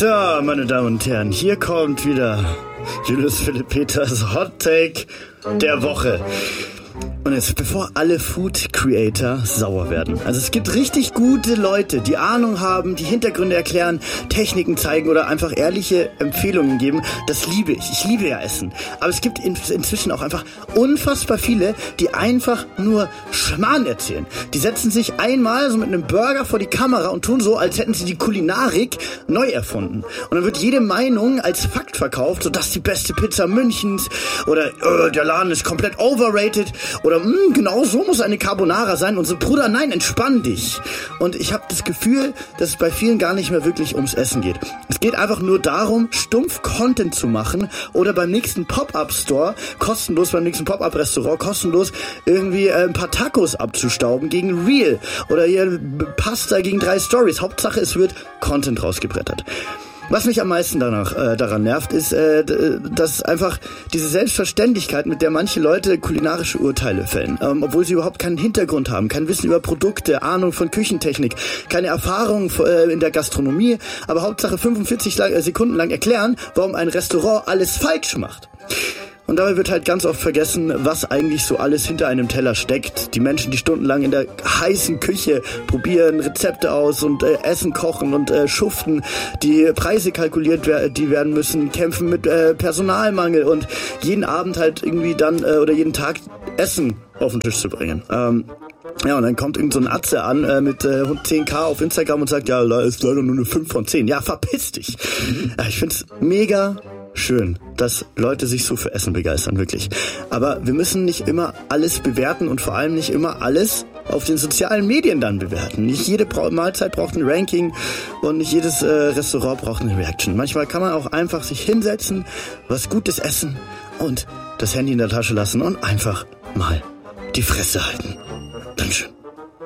So, meine Damen und Herren, hier kommt wieder Julius Philipp Peters Hot Take der Woche. Und jetzt, bevor alle Food Creator sauer werden. Also es gibt richtig gute Leute, die Ahnung haben, die Hintergründe erklären, Techniken zeigen oder einfach ehrliche Empfehlungen geben. Das liebe ich. Ich liebe ja Essen. Aber es gibt inzwischen auch einfach unfassbar viele, die einfach nur Schmarrn erzählen. Die setzen sich einmal so mit einem Burger vor die Kamera und tun so, als hätten sie die Kulinarik neu erfunden. Und dann wird jede Meinung als Fakt verkauft, so das ist die beste Pizza Münchens oder der Laden ist komplett overrated oder genau so muss eine Carbonara sein. Und so, Bruder, nein, entspann dich. Und ich habe das Gefühl, dass es bei vielen gar nicht mehr wirklich ums Essen geht. Es geht einfach nur darum, stumpf Content zu machen oder beim nächsten Pop-Up-Store kostenlos, beim nächsten Pop-Up-Restaurant kostenlos irgendwie ein paar Tacos abzustauben gegen Real oder hier Pasta gegen 3 Stories. Hauptsache, es wird Content rausgebrettert. Was mich am meisten daran nervt, ist, dass einfach diese Selbstverständlichkeit, mit der manche Leute kulinarische Urteile fällen, obwohl sie überhaupt keinen Hintergrund haben, kein Wissen über Produkte, Ahnung von Küchentechnik, keine Erfahrung in der Gastronomie, aber Hauptsache 45 Sekunden lang erklären, warum ein Restaurant alles falsch macht. Und dabei wird halt ganz oft vergessen, was eigentlich so alles hinter einem Teller steckt. Die Menschen, die stundenlang in der heißen Küche probieren, Rezepte aus und Essen kochen und schuften, die Preise kalkuliert die werden müssen, kämpfen mit Personalmangel und jeden Abend halt irgendwie dann oder jeden Tag Essen auf den Tisch zu bringen. Ja, und dann kommt irgend so ein Atze an mit 10.000 auf Instagram und sagt, ja, da ist leider nur eine 5 von 10. Ja, verpiss dich. Ja, ich find's mega schön, dass Leute sich so für Essen begeistern, wirklich. Aber wir müssen nicht immer alles bewerten und vor allem nicht immer alles auf den sozialen Medien dann bewerten. Nicht jede Mahlzeit braucht ein Ranking und nicht jedes Restaurant braucht eine Reaction. Manchmal kann man auch einfach sich hinsetzen, was Gutes essen und das Handy in der Tasche lassen und einfach mal die Fresse halten. Dankeschön.